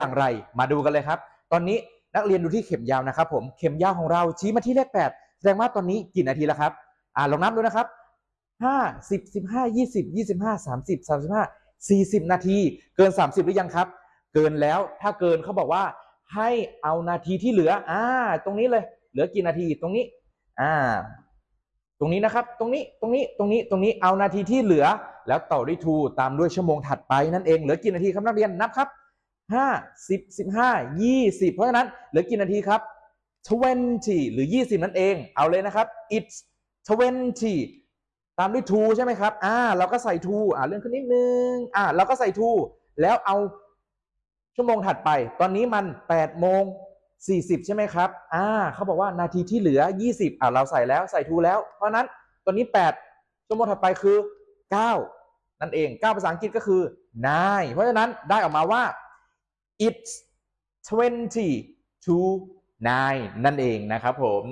อย่างไรมาดูกันเลยครับตอนนี้นักเรียนดูที่เข็มยาวนะครับผมเข็มยาวของเราชี้มาที่เลข8แสดงว่าตอนนี้กี่นาทีแล้วครับลองนับดูนะครับ5 10 15 20 25 30 35 40นาทีเกิน30หรือยังครับเกินแล้วถ้าเกินเขาบอกว่าให้เอานาทีที่เหลือตรงนี้เลยเหลือกี่นาทีตรงนี้ตรงนี้นะครับตรงนี้เอานาทีที่เหลือแล้วต่อด้วย to ตามด้วยชั่วโมงถัดไปนั่นเองเหลือกี่นาทีครับนักเรียนนับครับ5 10 15 20เพราะฉะนั้นเหลือกี่นาทีครับ20หรือ20นั่นเองเอาเลยนะครับ it's 20ตามด้วย to ใช่ไหมครับเราก็ใส่ to เลื่อนขึ้นนิดนึงเราก็ใส่ to แล้วเอาชั่วโมงถัดไปตอนนี้มัน8:40ใช่ไหมครับเขาบอกว่านาทีที่เหลือ20เราใส่แล้วใส่ to แล้วเพราะนั้นตอนนี้8ชั่วโมงถัดไปคือ9นั่นเอง9ภาษาอังกฤษก็คือ9เพราะฉะนั้นได้ออกมาว่า it's 20 to 9นั่นเองนะครับผม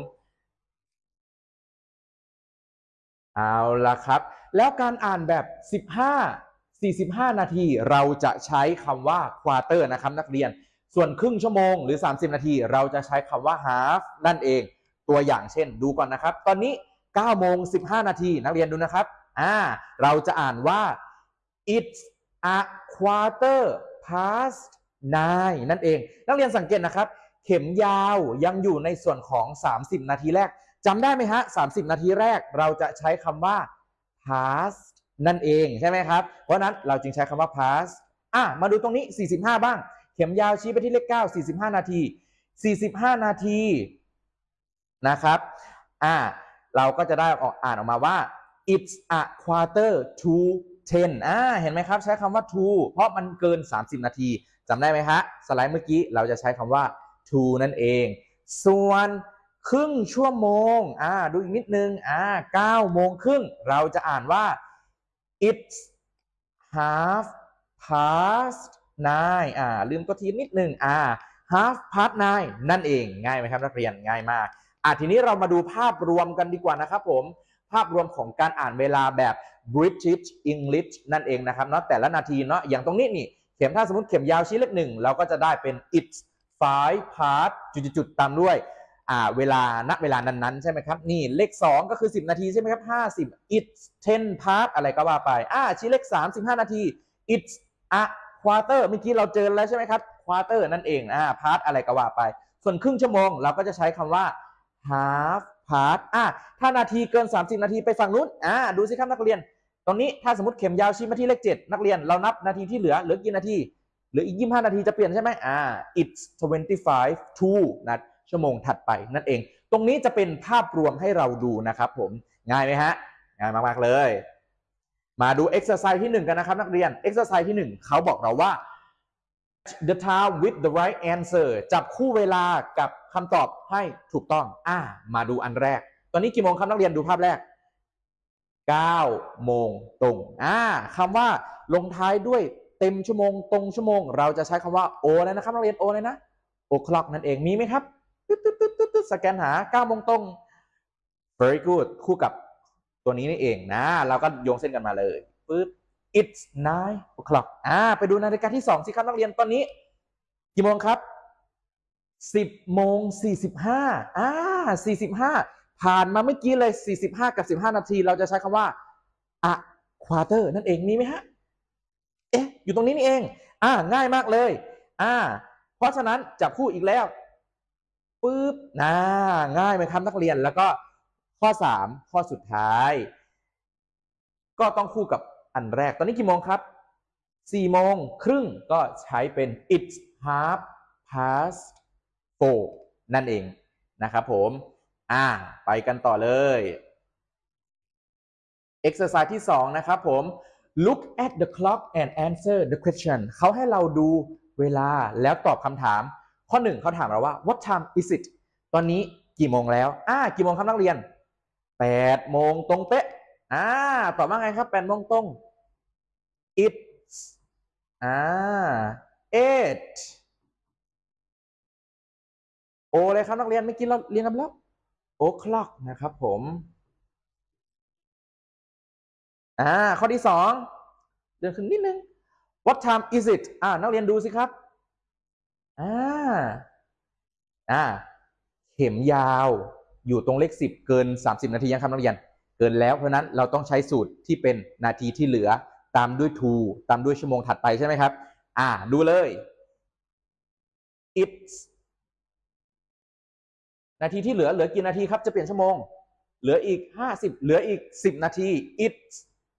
เอาละครับแล้วการอ่านแบบ45 นาทีเราจะใช้คำว่า quarter นะครับนักเรียนส่วนครึ่งชั่วโมงหรือ30นาทีเราจะใช้คำว่า half นั่นเองตัวอย่างเช่นดูก่อนนะครับตอนนี้9:15นาทีนักเรียนดูนะครับเราจะอ่านว่า it's a quarter past 9นั่นเองนักเรียนสังเกตนะครับเข็มยาวยังอยู่ในส่วนของ30นาทีแรกจำได้ไหมฮะ30นาทีแรกเราจะใช้คำว่า past นั่นเองใช่ไหมครับเพราะนั้นเราจึงใช้คำว่า past มาดูตรงนี้45บ้างเข็มยาวชี้ไปที่เลข9 45นาที45นาทีนะครับเราก็จะได้อ่านออกมาว่า it's a quarter to 10เห็นไหมครับใช้คำว่า to เพราะมันเกิน30นาทีจำได้ไหมฮะสไลด์เมื่อกี้เราจะใช้คำว่า to นั่นเองส่วนครึ่งชั่วโมงดูอีกนิดนึง9:30เราจะอ่านว่า it's half past 9ลืมตัวทีนิดนึงhalf past 9นั่นเองง่ายไหมครับนักเรียนง่ายมากทีนี้เรามาดูภาพรวมกันดีกว่านะครับผมภาพรวมของการอ่านเวลาแบบ British English นั่นเองนะครับเนาะแต่ละนาทีเนาะอย่างตรงนี้นี่เข็มถ้าสมมติเข็มยาวชี้เลข1เราก็จะได้เป็น it's 5 past จุดๆตามด้วยเวลาณเวลานั้นๆใช่ไหมครับนี่เลข2ก็คือ10นาทีใช่ไหมครับ50 it's 10 past อะไรก็ว่าไปชี้เลข3 15นาที it's a quarter เมื่อกี้เราเจอแล้วใช่ไหมครับ quarter นั่นเองpast อะไรก็ว่าไปส่วนครึ่งชั่วโมงเราก็จะใช้คำว่า half past ถ้านาทีเกิน30นาทีไปฝั่งนู้นดูสิครับนักเรียนตรงนี้ถ้าสมมติเข็มยาวชี้มาที่เลข7นักเรียนเรานับนาทีที่เหลือกี่นาทีเหลืออีก25นาทีจะเปลี่ยนใช่ไหมit's 25 to นะชั่วโมงถัดไปนั่นเองตรงนี้จะเป็นภาพรวมให้เราดูนะครับผมง่ายไหมฮะง่ายมากๆเลยมาดู exercise ที่1กันนะครับนักเรียน exercise ที่1เขาบอกเราว่า the time with the right answer จับคู่เวลากับคำตอบให้ถูกต้องมาดูอันแรกตอนนี้กี่โมงครับนักเรียนดูภาพแรก9 โมงตรงคำว่าลงท้ายด้วยเต็มชั่วโมงตรงชั่วโมงเราจะใช้คำว่า o เลยนะครับนักเรียน o เลยนะ o'clock นั่นเองมีไหมครับสแกนหา9โมงตรง very good คู่กับตัวนี้นี่เองนะเราก็โยงเส้นกันมาเลยปึ๊บ it's 9 o'clock ไปดูนาฬิกาที่2สิครับนักเรียนตอนนี้กี่โมงครับ10:45 45ผ่านมาเมื่อกี้เลย45กับ15นาทีเราจะใช้คำว่าa quarter นั่นเองมีไหมฮะอยู่ตรงนี้นี่เองง่ายมากเลยเพราะฉะนั้นจับคู่อีกแล้วปึ๊บง่ายไหมครับนักเรียนแล้วก็ข้อ3ข้อสุดท้ายก็ต้องคู่กับอันแรกตอนนี้กี่โมงครับ4:30ก็ใช้เป็น it's half past 4นั่นเองนะครับผมไปกันต่อเลย exercise ที่2นะครับผม look at the clock and answer the question เขาให้เราดูเวลาแล้วตอบคำถามข้อ1เขาถามเราว่า what time is it ตอนนี้กี่โมงแล้วกี่โมงครับนักเรียน8 โมงตรงเป๊ะตอบว่าไงครับ8 โมงตรง it's 8 โอเลยครับนักเรียนเมื่อกี้เราเรียนกันแล้ว o'clock นะครับผมข้อที่2เดินขึ้นนิดนึง what time is it นักเรียนดูสิครับเข็มยาวอยู่ตรงเลข10เกิน30นาทียังครับนักเรียนเกินแล้วเพราะนั้นเราต้องใช้สูตรที่เป็นนาทีที่เหลือตามด้วย to ตามด้วยชั่วโมงถัดไปใช่ไหมครับดูเลย it's นาทีที่เหลือกี่นาทีครับจะเปลี่ยนชั่วโมงเหลืออีก50เหลืออีก10นาที it's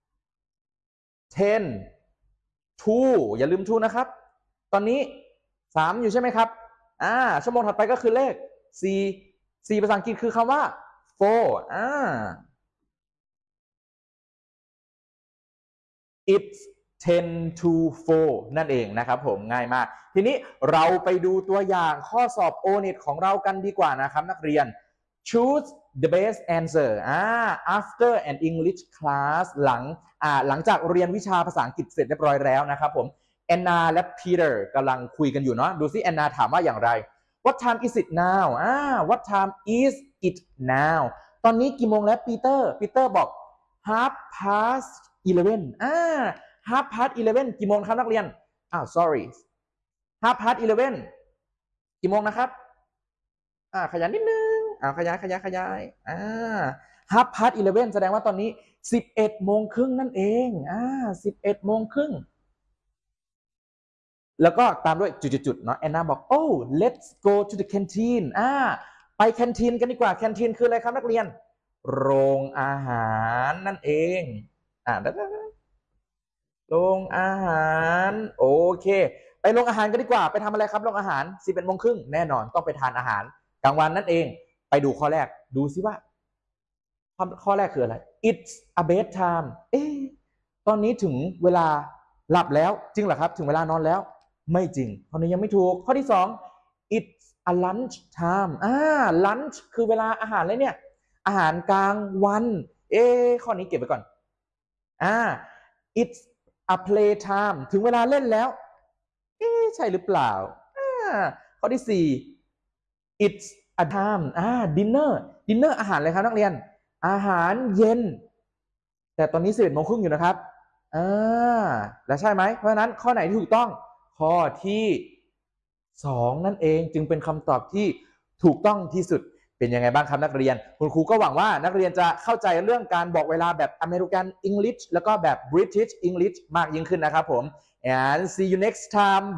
10 to อย่าลืม to นะครับตอนนี้3อยู่ใช่ไหมครับชั่วโมงถัดไปก็คือเลข4ภาษาอังกฤษคือคำว่า four it's 10 to 4นั่นเองนะครับผมง่ายมากทีนี้เราไปดูตัวอย่างข้อสอบ O-NET ของเรากันดีกว่านะครับนักเรียน choose the best answer after an English class หลังจากเรียนวิชาภาษาอังกฤษเสร็จเรียบร้อยแล้วนะครับผมแอนนาและพีเตอร์กำลังคุยกันอยู่เนาะดูซิแอนนาถามว่าอย่างไร What time is it now What time is it now ตอนนี้กี่โมงแล้วปีเตอร์บอก half past 11half past 11กี่โมงครับนักเรียนsorry half past 11กี่โมงนะครับขยันนิดนึงขยายhalf past 11แสดงว่าตอนนี้11โมงครึ่งนั่นเอง11โมงครึ่งแล้วก็ตามด้วยจุดๆเนาะแอนนาบอก oh let's go to the canteen ไปแคนทีนกันดีกว่าแคนทีนคืออะไรครับนักเรียนโรงอาหารนั่นเองโรงอาหารโอเคไปโรงอาหารกันดีกว่าไปทำอะไรครับโรงอาหาร11โมงครึ่งแน่นอนต้องไปทานอาหารกลางวันนั่นเองไปดูข้อแรกดูซิว่าข้อแรกคืออะไร it's a bedtime ตอนนี้ถึงเวลาหลับแล้วจริงเหรอครับถึงเวลานอนแล้วไม่จริงข้อนี้ยังไม่ถูกข้อที่2 it's a lunch time lunch คือเวลาอาหารเลยเนี่ยอาหารกลางวันข้อนี้เก็บไว้ก่อนit's a play time ถึงเวลาเล่นแล้วใช่หรือเปล่าข้อที่4 it's a time dinner อาหารอะไรครับนักเรียนอาหารเย็นแต่ตอนนี้11โมงครึ่งอยู่นะครับแล้วใช่ไหมเพราะฉะนั้นข้อไหนที่ถูกต้องข้อที่2นั่นเองจึงเป็นคำตอบที่ถูกต้องที่สุดเป็นยังไงบ้างครับนักเรียนคุณครูก็หวังว่านักเรียนจะเข้าใจเรื่องการบอกเวลาแบบ American English แล้วก็แบบ British English มากยิ่งขึ้นนะครับผม and see you next time